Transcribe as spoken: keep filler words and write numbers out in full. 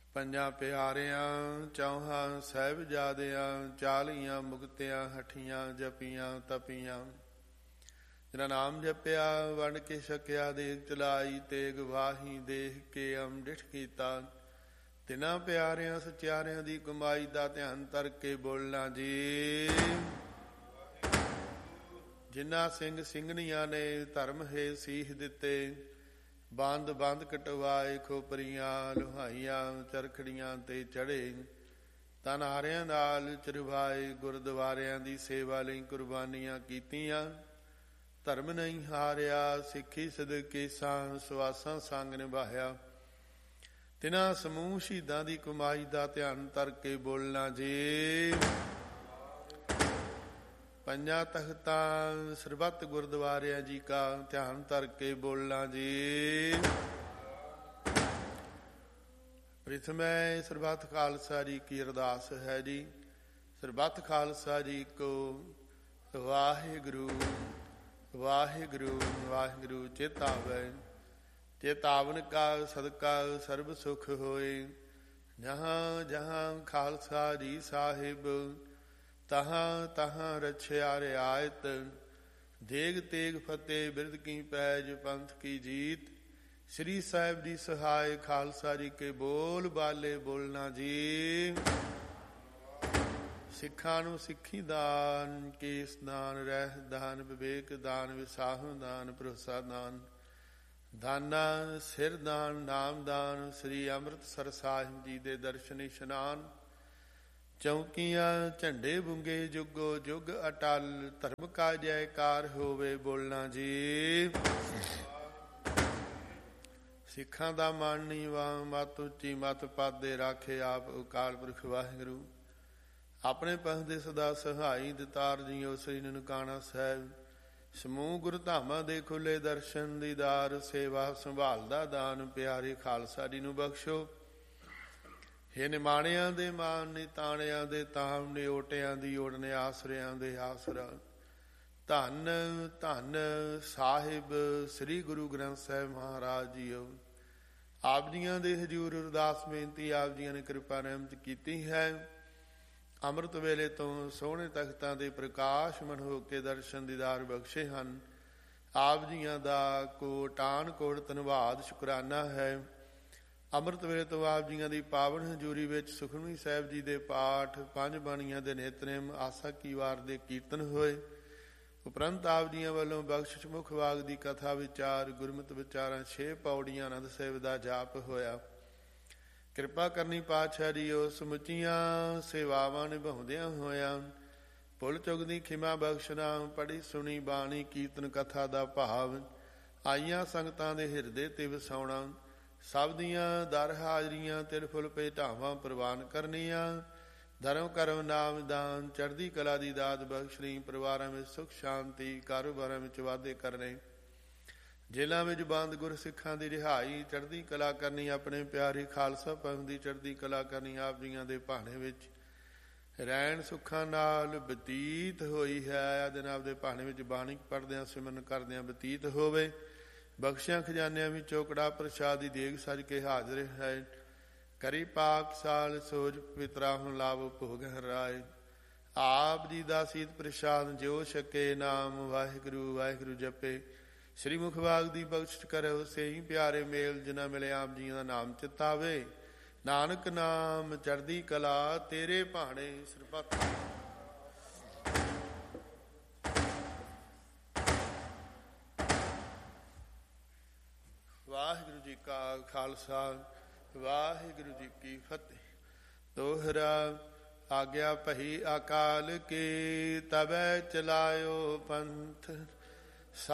ਪੰਜਾਂ ਪਿਆਰਿਆਂ ਚੌਹਾਂ ਸਾਹਿਬਜ਼ਾਦਿਆਂ ਚਾਲੀਆਂ ਮੁਕਤਿਆਂ ਹਠੀਆਂ ਜਪੀਆਂ ਤਪੀਆਂ। ਜਿਨ੍ਹਾਂ ਨਾਮ ਜਪਿਆ ਵੰਡ ਕੇ ਛਕਿਆ ਦੇਗ ਚਲਾਈ ਤੇਗ ਵਾਹੀ ਦੇਖ ਕੇ ਅੰਮ੍ਰਿਤ ਕੀਤਾ। ਤਿੰਨਾਂ ਪਿਆਰਿਆਂ ਸਚਿਆਰਿਆਂ ਦੀ ਕਮਾਈ ਦਾ ਧਿਆਨ ਧਰ ਕੇ ਬੋਲਣਾ ਜੀ। ਜਿਨ੍ਹਾਂ ਸਿੰਘ ਸਿੰਘਣੀਆਂ ਨੇ ਧਰਮ ਹੈ ਸੀਖ ਦਿੱਤੇ, ਬੰਦ ਬੰਦ ਕਟਵਾਏ ਖੋਪਰੀਆਂ ਲੁਹਾਈਆਂ ਚਰਖੜੀਆਂ ਤੇ ਚੜੇ, ਤਨਹਾਰਿਆਂ ਨਾਲ ਚਰਵਾਏ ਗੁਰਦੁਆਰਿਆਂ ਦੀ ਸੇਵਾ ਲਈ ਕੁਰਬਾਨੀਆਂ ਕੀਤੀਆਂ। ਧਰਮ ਨਹੀਂ ਹਾਰਿਆ ਸਿੱਖੀ ਸਦਕੇ ਸਾਂ ਸਵਾਸਾਂ ਸੰਗ ਨਿਭਾਇਆ। ਤਿਨਾਂ ਸਮੂਹ ਸ਼ਹੀਦਾਂ ਦੀ ਕਮਾਈ ਦਾ ਧਿਆਨ ਧਰ ਕੇ ਬੋਲਣਾ ਜੀ। ਪੰਜਾਂ ਤਖਤਾਂ ਸਰਬੱਤ ਗੁਰਦੁਆਰਿਆਂ ਜੀ ਕਾ ਧਿਆਨ ਧਰ ਕੇ ਬੋਲਣਾ ਜੀ। ਪ੍ਰਿਥਮੈ ਸਰਬੱਤ ਖਾਲਸਾ ਜੀ ਕੀ ਅਰਦਾਸ ਹੈ ਜੀ। ਸਰਬੱਤ ਖਾਲਸਾ ਜੀ ਕੋ ਵਾਹਿਗੁਰੂ ਵਾਹਿਗੁਰੂ ਵਾਹਿਗੁਰੂ ਚੇਤਾਵੈ। ਚੇਤਾਵਨ ਕਾ ਸਦਕਾ ਸਰਬ ਸੁਖ ਹੋਏ। ਜਹਾਂ ਜਹਾਂ ਖਾਲਸਾ ਜੀ ਸਾਹਿਬ, ਤਹਾਂ ਤਹਾਂ ਰਛਿਆ ਰਿਆਇਤ। ਦੇਗ ਤੇਗ ਫਤਿਹ ਬਿਰਦ ਕੀ ਪੈਜ ਪੰਥ ਕੀ ਜੀਤ। ਸ੍ਰੀ ਸਾਹਿਬ ਜੀ ਸਹਾਇ ਖਾਲਸਾ ਜੀ ਕੇ ਬੋਲ ਬਾਲੇ ਬੋਲਣਾ ਜੀ। ਸਿੱਖਾਂ ਨੂੰ ਸਿੱਖੀ ਦਾਨ, ਕੇਸ ਦਾਨ, ਰਹਿ ਦਾਨ, ਵਿਵੇਕ ਦਾਨ, ਵਿਸਾਹ ਦਾਨ, ਭਰੋਸਾ ਦਾਨ, ਦਾਨਾ ਸਿਰ ਦਾਨ, ਨਾਮ ਦਾਨ। ਸ੍ਰੀ ਅੰਮ੍ਰਿਤਸਰ ਸਾਹਿਬ ਜੀ ਦੇ ਦਰਸ਼ਨ ਇਸ਼ਨਾਨ। ਚੌਕੀਆਂ ਝੰਡੇ ਬੁੰਗੇ ਜੁਗੋ ਜੁਗ ਅਟਲ। ਧਰਮ ਕਾ ਜੈਕਾਰ ਹੋਵੇ ਬੋਲਣਾ ਜੀ। ਸਿੱਖਾਂ ਦਾ ਮਨ ਨੀਵਾਂ ਮਤ ਉੱਚੀ ਮਤ ਪਾਦੇ ਰਾਖੇ ਆਪ ਅਕਾਲ ਪੁਰਖ ਵਾਹਿਗੁਰੂ। ਆਪਣੇ ਪੰਥ ਦੇ ਸਦਾ ਸਹਾਈ ਦਿਤਾਰ ਜੀਓ ਸ੍ਰੀ ਨਨਕਾਣਾ ਸਾਹਿਬ। ਸਮੂਹ ਗੁਰੂ ਧਾਮਾਂ ਦੇ ਖੁੱਲੇ ਦਰਸ਼ਨ ਦੀਦਾਰ। ਸੇਵਾ ਸੰਭਾਲ ਦਾ ਦਾਨ ਪਿਆਰੇ ਖਾਲਸਾ ਜੀ ਨੂੰ ਬਖਸ਼ੋ। ਹੇ ਨਿਮਾਣਿਆਂ ਦੇ ਮਾਨ ਨਿਤਾਣਿਆਂ ਦੇ ਤਾਮ ਨਿਓਟਿਆਂ ਦੀ ਓੜਨੇ ਆਸਰਿਆਂ ਦੇ ਆਸਰਾ। ਧੰਨ ਧੰਨ ਸਾਹਿਬ ਸ੍ਰੀ ਗੁਰੂ ਗ੍ਰੰਥ ਸਾਹਿਬ ਮਹਾਰਾਜ ਜੀਓ। ਆਪ ਜੀਆਂ ਦੇ ਹਜ਼ੂਰ ਅਰਦਾਸ ਬੇਨਤੀ ਆਪ ਜੀਆਂ ਨੇ ਕਿਰਪਾ ਰਹਿਮਤ ਕੀਤੀ ਹੈ। ਅੰਮ੍ਰਿਤ ਵੇਲੇ ਤੋਂ ਸੋਹਣੇ ਤਖਤਾਂ ਦੇ ਪ੍ਰਕਾਸ਼ਮਨ ਹੋ ਕੇ ਦਰਸ਼ਨ ਦੀਦਾਰ ਬਖਸ਼ੇ ਹਨ। ਆਪ ਜੀਆਂ ਦਾ ਕੋਟਾਨ ਕੋਟ ਧੰਨਵਾਦ ਸ਼ੁਕਰਾਨਾ ਹੈ। ਅੰਮ੍ਰਿਤ ਵੇਲੇ ਤੋਂ ਆਪ ਜੀਆਂ ਦੀ ਪਾਵਨ ਹਜ਼ੂਰੀ ਵਿੱਚ ਸੁਖਮਨੀ ਸਾਹਿਬ ਜੀ ਦੇ ਪਾਠ, ਪੰਜ ਬਾਣੀਆਂ ਦੇ ਨਿਤਨੇਮ, ਆਸਾ ਕੀ ਵਾਰ ਦੇ ਕੀਰਤਨ ਹੋਏ। ਉਪਰੰਤ ਆਪ ਜੀਆਂ ਵੱਲੋਂ ਬਖਸ਼ਿਸ਼ ਮੁਖ ਵਾਗ ਦੀ ਕਥਾ ਵਿਚਾਰ, ਗੁਰਮਤਿ ਵਿਚਾਰਾਂ, ਛੇ ਪੌੜੀਆਂ ਆਨੰਦ ਸਾਹਿਬ ਦਾ ਜਾਪ ਹੋਇਆ। ਕਿਰਪਾ ਕਰਨੀ ਪਾਤਸ਼ਾਹ ਜੀਓ। ਸਮੁੱਚੀਆਂ ਸੇਵਾਵਾਂ ਨਿਭਾਉਂਦਿਆਂ ਹੋਇਆਂ ਭੁੱਲ ਚੁੱਕ ਦੀ ਖਿਮਾ ਬਖਸ਼ਣਾ। ਪੜ੍ਹੀ ਸੁਣੀ ਬਾਣੀ ਕੀਰਤਨ ਕਥਾ ਦਾ ਭਾਵ ਆਈਆਂ ਸੰਗਤਾਂ ਦੇ ਹਿਰਦੇ ਤੇ ਵਸਾਉਣਾ। ਸਭ ਦੀਆਂ ਦਰ ਹਾਜ਼ਰੀਆਂ ਤਿਲ ਫੁੱਲ ਭੇਟਾਵਾਂ ਪ੍ਰਵਾਨ ਕਰਨੀਆਂ। ਧਰਮ ਕਰਮ ਨਾਮ ਦਾਨ ਚੜ੍ਹਦੀ ਕਲਾ ਦੀ ਦਾਤ ਬਖਸ਼ਣੀ। ਪਰਿਵਾਰਾਂ ਵਿੱਚ ਸੁਖ ਸ਼ਾਂਤੀ, ਕਾਰੋਬਾਰਾਂ ਵਿੱਚ ਵਾਧੇ ਕਰਨੇ। ਜੇਲ੍ਹਾਂ ਵਿੱਚ ਬੰਦ ਗੁਰ ਸਿੱਖਾਂ ਦੀ ਰਿਹਾਈ, ਚੜ੍ਹਦੀ ਕਲਾ ਕਰਨੀ। ਆਪਣੇ ਪਿਆਰੇ ਖਾਲਸਾ ਪੰਥ ਦੀ ਚੜ੍ਹਦੀ ਕਲਾ ਕਰਨੀ। ਆਪ ਜੀਆਂ ਦੇ ਭਾਣੇ ਵਿੱਚ ਰਹਿਣ ਸੁੱਖਾਂ ਨਾਲ ਬਤੀਤ ਹੋਈ ਹੈ। ਅੱਜ ਆਪ ਦੇ ਭਾਣੇ ਵਿੱਚ ਬਾਣੀ ਪੜ੍ਹਦਿਆਂ ਸਿਮਰਨ ਕਰਦਿਆਂ ਬਤੀਤ ਹੋਵੇ। ਬਖਸ਼ਿਆਂ ਖਜ਼ਾਨਿਆਂ ਵਿੱਚ ਚੋਕੜਾ ਪ੍ਰਸ਼ਾਦ ਦੀ ਦੇਗ ਸਜ ਕੇ ਹਾਜ਼ਰ ਹੈ। ਕਰੀ ਪਾਕ ਸਾਲ ਸੋਜ ਪਵਿੱਤਰਾ ਹੁਣ ਲਾਭ ਭੋਗ ਰਾਏ। ਆਪ ਜੀ ਦਾ ਸੀਤ ਪ੍ਰਸ਼ਾਦ ਜੋ ਛਕੇ ਨਾਮ ਵਾਹਿਗੁਰੂ ਵਾਹਿਗੁਰੂ ਜਪੇ। ਸ੍ਰੀ ਮੁਖਵਾਗ ਦੀ ਬਖਸ਼ਿਸ਼ ਕਰੋ ਸਹੀ ਪਿਆਰੇ ਮੇਲ ਜਿਨ੍ਹਾਂ ਮਿਲੇ ਆਪ ਜੀਆਂ ਦਾ ਨਾਮ ਚਿਤਾਵੇ। ਨਾਨਕ ਨਾਮ ਚੜ੍ਹਦੀ ਕਲਾ ਤੇਰੇ ਭਾਣੇ ਸਰਬੱਤ। ਵਾਹਿਗੁਰੂ ਜੀ ਕਾ ਖਾਲਸਾ ਵਾਹਿਗੁਰੂ ਜੀ ਕੀ ਫਤਿਹ। ਦੋਹਰਾ ਆਗਿਆ ਭਈ ਅਕਾਲ ਕੀ ਤਬੈ ਚਲਾਇਓ ਪੰਥ।